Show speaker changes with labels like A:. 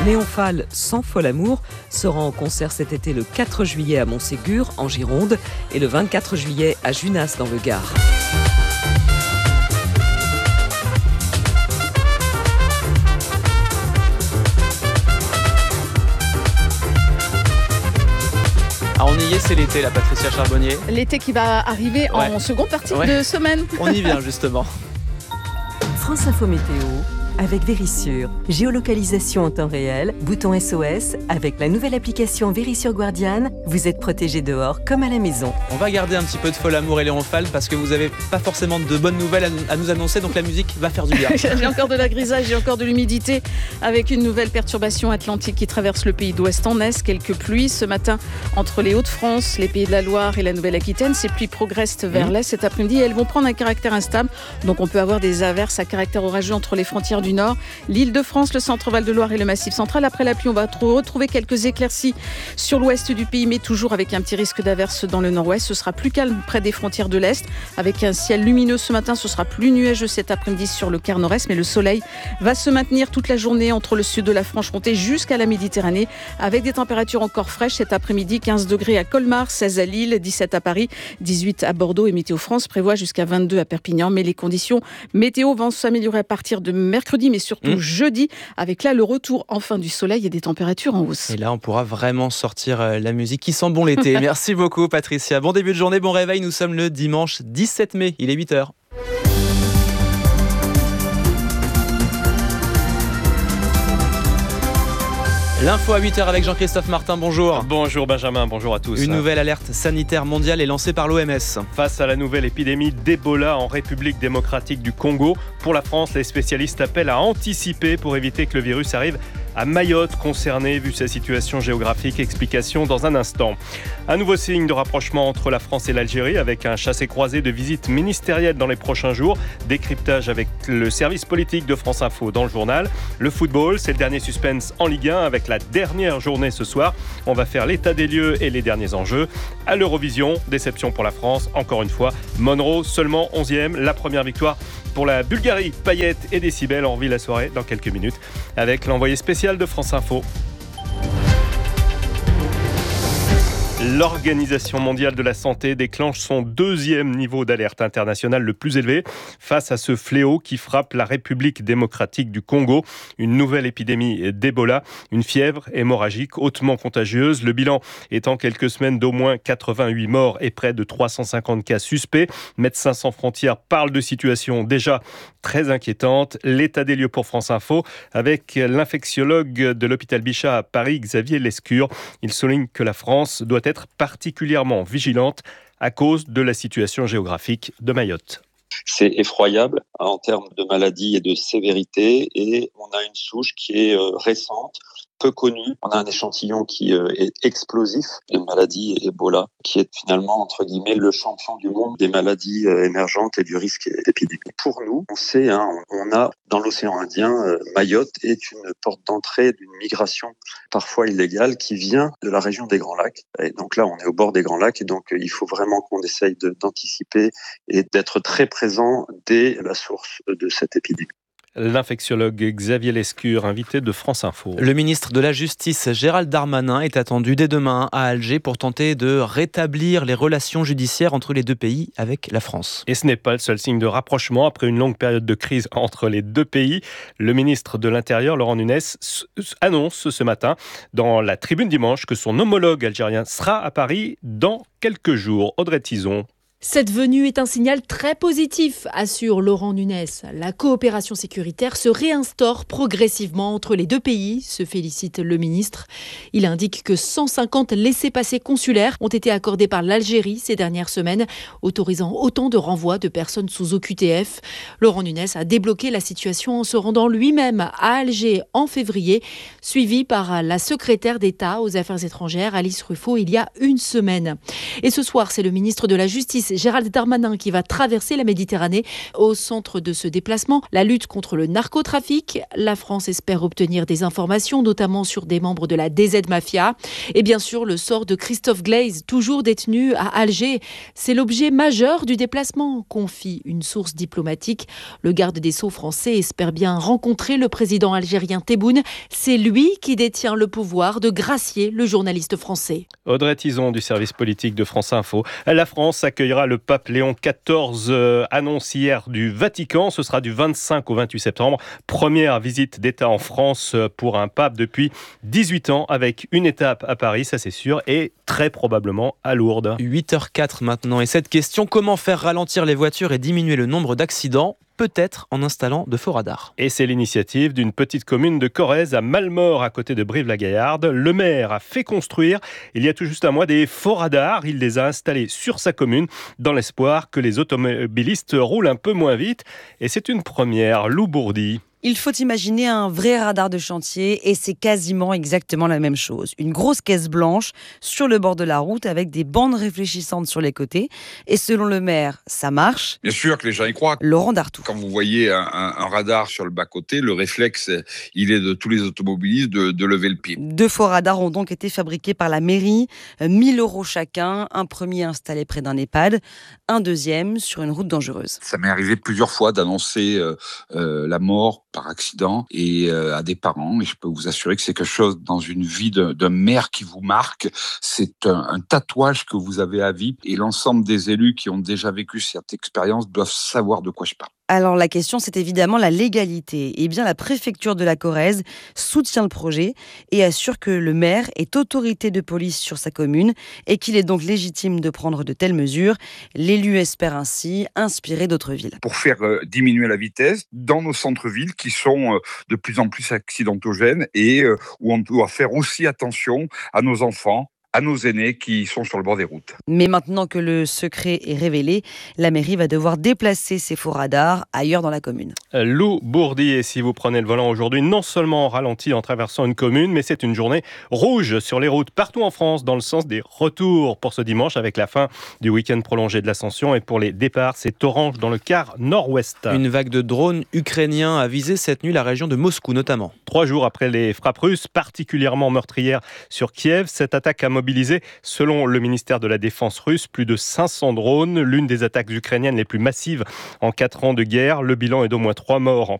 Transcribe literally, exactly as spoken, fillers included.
A: Léon sans Folamour sera en concert cet été le quatre juillet à Montségur, en Gironde, et le vingt-quatre juillet à Junas, dans le Gard.
B: Ah, on y est, c'est l'été, la Patricia Charbonnier.
C: L'été qui va arriver ouais. en seconde partie ouais. de semaine.
B: On y vient justement.
D: France Info Météo avec Vérissure. Géolocalisation en temps réel, bouton S O S. Avec la nouvelle application Vérissure Guardian, vous êtes protégé dehors comme à la maison.
B: On va garder un petit peu de Folamour et Léon Fall parce que vous n'avez pas forcément de bonnes nouvelles à nous annoncer, donc la musique va faire du bien.
C: J'ai encore de la grisaille, j'ai encore de l'humidité avec une nouvelle perturbation atlantique qui traverse le pays d'ouest en est. Quelques pluies ce matin entre les Hauts-de-France, les Pays de la Loire et la Nouvelle-Aquitaine. Ces pluies progressent vers mmh. l'est cet après-midi et elles vont prendre un caractère instable. Donc on peut avoir des averses à caractère orageux entre les frontières du Nord, l'Île-de-France, le centre-Val de Loire et le Massif central. Après la pluie, on va retrouver quelques éclaircies sur l'ouest du pays, mais toujours avec un petit risque d'averse dans le nord-ouest. Ce sera plus calme près des frontières de l'Est, avec un ciel lumineux ce matin. Ce sera plus nuageux cet après-midi sur le quart nord-est, mais le soleil va se maintenir toute la journée entre le sud de la Franche-Comté jusqu'à la Méditerranée, avec des températures encore fraîches cet après-midi. quinze degrés à Colmar, seize à Lille, dix-sept à Paris, dix-huit à Bordeaux, et Météo France prévoit jusqu'à vingt-deux à Perpignan. Mais les conditions météo vont s'améliorer à partir de mercredi, mais surtout Mmh. jeudi, avec là le retour enfin du soleil et des températures en hausse.
B: Et là, on pourra vraiment sortir la musique qui sent bon l'été. Merci beaucoup, Patricia. Bon début de journée, bon réveil. Nous sommes le dimanche dix-sept mai. Il est huit heures. L'info à huit heures avec Jean-Christophe Martin, bonjour.
E: Bonjour Benjamin, bonjour à tous.
B: Une nouvelle alerte sanitaire mondiale est lancée par l'O M S.
E: Face à la nouvelle épidémie d'Ebola en République démocratique du Congo, pour la France, les spécialistes appellent à anticiper pour éviter que le virus arrive à Mayotte, concernée vu sa situation géographique. Explication dans un instant. Un nouveau signe de rapprochement entre la France et l'Algérie avec un chassé-croisé de visites ministérielles dans les prochains jours. Décryptage avec le service politique de France Info dans le journal. Le football, c'est le dernier suspense en Ligue un avec la dernière journée ce soir. On va faire l'état des lieux et les derniers enjeux. À l'Eurovision, déception pour la France, encore une fois. Monroe, seulement onzième, la première victoire pour la Bulgarie. Payet et Décibel, on revit la soirée dans quelques minutes avec l'envoyé spécial de France Info. L'Organisation mondiale de la santé déclenche son deuxième niveau d'alerte internationale le plus élevé face à ce fléau qui frappe la République démocratique du Congo. Une nouvelle épidémie d'Ebola, une fièvre hémorragique hautement contagieuse. Le bilan est en quelques semaines d'au moins quatre-vingt-huit morts et près de trois cent cinquante cas suspects. Médecins sans frontières parle de situation déjà très inquiétante. L'état des lieux pour France Info avec l'infectiologue de l'hôpital Bichat à Paris, Xavier Lescure. Il souligne que la France doit être particulièrement vigilante à cause de la situation géographique de Mayotte.
F: C'est effroyable en termes de maladie et de sévérité, et on a une souche qui est euh, récente, peu connue. On a un échantillon qui euh, est explosif, la maladie Ebola, qui est finalement, entre guillemets, le champion du monde des maladies euh, émergentes et du risque d'épidémie. Pour nous, on sait, hein, on a dans l'océan Indien, euh, Mayotte est une porte d'entrée d'une migration parfois illégale qui vient de la région des Grands Lacs. Et donc là, on est au bord des Grands Lacs, et donc euh, il faut vraiment qu'on essaye de, d'anticiper et d'être très présent dès la source de cette épidémie.
E: L'infectiologue Xavier Lescure, invité de France Info.
B: Le ministre de la Justice, Gérald Darmanin, est attendu dès demain à Alger pour tenter de rétablir les relations judiciaires entre les deux pays avec la France.
E: Et ce n'est pas le seul signe de rapprochement après une longue période de crise entre les deux pays. Le ministre de l'Intérieur, Laurent Nunez, annonce ce matin dans la Tribune Dimanche que son homologue algérien sera à Paris dans quelques jours. Audrey Tison.
G: Cette venue est un signal très positif, assure Laurent Nunez. La coopération sécuritaire se réinstaure progressivement entre les deux pays, se félicite le ministre. Il indique que cent cinquante laissez-passer consulaires ont été accordés par l'Algérie ces dernières semaines, autorisant autant de renvois de personnes sous O Q T F. Laurent Nunez a débloqué la situation en se rendant lui-même à Alger en février, suivi par la secrétaire d'État aux Affaires étrangères, Alice Ruffo, il y a une semaine. Et ce soir, c'est le ministre de la Justice, C'est Gérald Darmanin qui va traverser la Méditerranée. Au centre de ce déplacement, la lutte contre le narcotrafic. La France espère obtenir des informations, notamment sur des membres de la D Z Mafia. Et bien sûr, le sort de Christophe Glaise, toujours détenu à Alger. C'est l'objet majeur du déplacement, confie une source diplomatique. Le garde des Sceaux français espère bien rencontrer le président algérien Tebboune. C'est lui qui détient le pouvoir de gracier le journaliste français.
E: Audrey Tizon du service politique de France Info. La France accueillera le pape Léon quatorze, euh, annonce hier du Vatican. Ce sera du vingt-cinq au vingt-huit septembre. Première visite d'État en France pour un pape depuis dix-huit ans, avec une étape à Paris, ça c'est sûr, et très probablement à Lourdes.
B: huit heures quatre maintenant. Et cette question, comment faire ralentir les voitures et diminuer le nombre d'accidents ? Peut-être en installant de faux radars.
E: Et c'est l'initiative d'une petite commune de Corrèze à Malmort, à côté de Brive-la-Gaillarde. Le maire a fait construire, il y a tout juste un mois, des faux radars. Il les a installés sur sa commune dans l'espoir que les automobilistes roulent un peu moins vite. Et c'est une première. Lou Bourdi.
H: Il faut imaginer un vrai radar de chantier et c'est quasiment exactement la même chose. Une grosse caisse blanche sur le bord de la route avec des bandes réfléchissantes sur les côtés. Et selon le maire, ça marche.
I: Bien sûr que les gens y croient.
H: Laurent Dartout.
I: Quand vous voyez un, un, un radar sur le bas-côté, le réflexe, il est de tous les automobilistes de, de lever le pied.
H: Deux faux radars ont donc été fabriqués par la mairie. mille euros chacun. Un premier installé près d'un EHPAD. Un deuxième sur une route dangereuse.
I: Ça m'est arrivé plusieurs fois d'annoncer euh, euh, la mort par accident et euh, à des parents, et je peux vous assurer que c'est quelque chose dans une vie de, d'un maire qui vous marque. C'est un, un tatouage que vous avez à vie, et l'ensemble des élus qui ont déjà vécu cette expérience doivent savoir de quoi je parle.
H: Alors la question, c'est évidemment la légalité. Eh bien, la préfecture de la Corrèze soutient le projet et assure que le maire est autorité de police sur sa commune et qu'il est donc légitime de prendre de telles mesures. L'élu espère ainsi inspirer d'autres villes.
I: Pour faire euh, diminuer la vitesse dans nos centres-villes qui sont euh, de plus en plus accidentogènes et euh, où on doit faire aussi attention à nos enfants, à nos aînés qui sont sur le bord des routes.
H: Mais maintenant que le secret est révélé, la mairie va devoir déplacer ses faux radars ailleurs dans la commune.
E: Lou Bourdi, et si vous prenez le volant aujourd'hui, non seulement on ralentit en traversant une commune, mais c'est une journée rouge sur les routes partout en France, dans le sens des retours pour ce dimanche, avec la fin du week-end prolongé de l'Ascension. Et pour les départs, c'est orange dans le quart nord-ouest.
B: Une vague de drones ukrainiens a visé cette nuit la région de Moscou notamment.
E: Trois jours après les frappes russes, particulièrement meurtrières sur Kiev, cette attaque a mobilisé, selon le ministère de la Défense russe, plus de cinq cents drones, l'une des attaques ukrainiennes les plus massives en quatre ans de guerre. Le bilan est d'au moins trois morts en